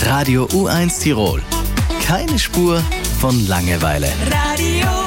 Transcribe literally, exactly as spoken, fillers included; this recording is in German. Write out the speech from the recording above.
Radio U eins Tirol. Keine Spur von Langeweile. Radio